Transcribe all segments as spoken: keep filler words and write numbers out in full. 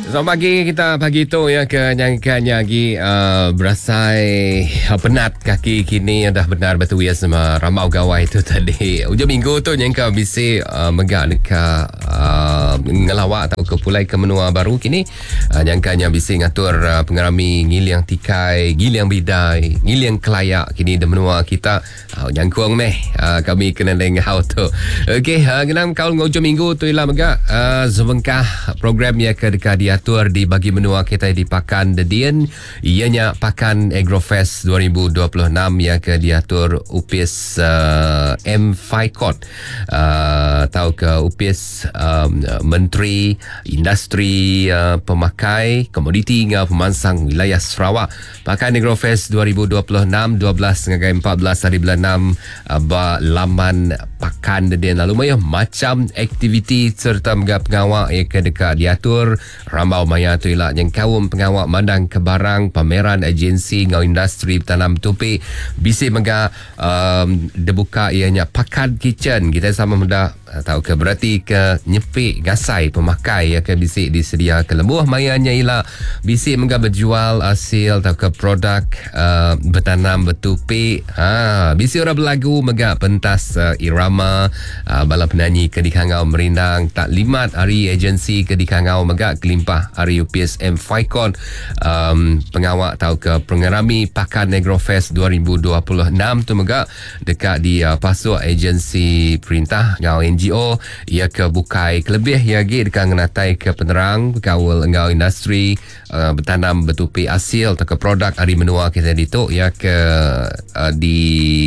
Selamat pagi, kita pagi tu ya kenyangkannya lagi uh, berasai uh, penat kaki kini dah benar betul ya sama ramau gawai tu tadi. Ujung minggu tu nyangka bisi uh, megak dekat uh, ngelawak atau ke pulai ke menua baru kini uh, nyangkanya bisi ngatur uh, pengarami ngiliang tikai, ngiliang bidai, ngiliang kelayak kini di menua kita. Uh, nyangkuang meh uh, kami kena lengau tu. Okey, uh, genam kaul ngujung minggu tu ialah megak uh, sebengkah program ya ke dekat dia atur di bagi menua kita di Pakan Dedian, ianya Pakan Agrofest dua ribu dua puluh enam yang ke diatur U P I S uh, M. Faikot uh, atau ke U P I S um, Menteri Industri uh, Pemakai Komoditi dengan Pemansang Wilayah Sarawak. Pakan Agrofest dua ribu dua puluh enam dua belas hingga empat belas hari bulan enam uh, ba laman Pakan Dedian lalu maya macam aktiviti serta megap pengawak yang ke dekat diatur Rambau maya tu ialah yang kaum pengawak mandang ke barang pameran agensi ngau industri bertanam tupi bisi mega um, dibuka ianya Pakan Kitchen kita sama muda tahu ke berarti ke nyepik gasai pemakai ya ke bisi disedia ke lembuh mayanya ialah bisi mega berjual hasil atau ke produk uh, bertanam bertupi ha bisi orang berlagu mega pentas uh, irama uh, bala penyanyi ke dikangau merindang tak limat hari agensi ke dikangau mega kelimpah hari U P I S M. Faikon um, pengawak tahu ke pengarami Pakan Agrofest dua ribu dua puluh enam tu mega dekat di uh, pasuk agensi perintah ngau N G O ia ke bukai kelebih ia lagi dekat ngenatai ke penerang kawal ngau industri uh, bertanam bertupi hasil atau ke produk hari menua kita dituk ia ke uh, di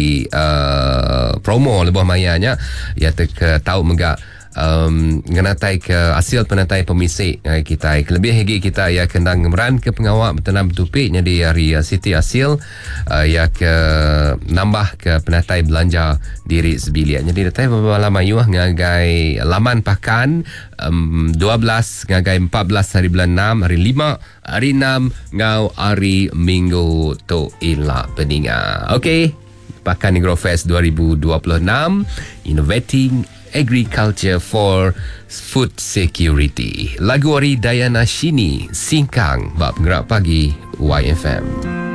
uh, promo lebih mayanya ia ke tahu mega Um, ngenatai ke hasil penatai pemisik uh, kita lebih lagi kita ya kendang meran ke pengawak bertanam bertupi jadi hari uh, Siti hasil uh, ya ke nambah ke penatai belanja diri sebilian jadi datai beberapa lama yuah ngagai laman pakan um, dua belas ngagai empat belas hari bulan enam hari lima hari enam ngau hari minggu tu ila peninga. Okey, Pakan Agrofest dua ribu dua puluh enam Innovating Agriculture for Food Security. Lagu dari Diana Shini Singkang bab penggerak pagi Y F M.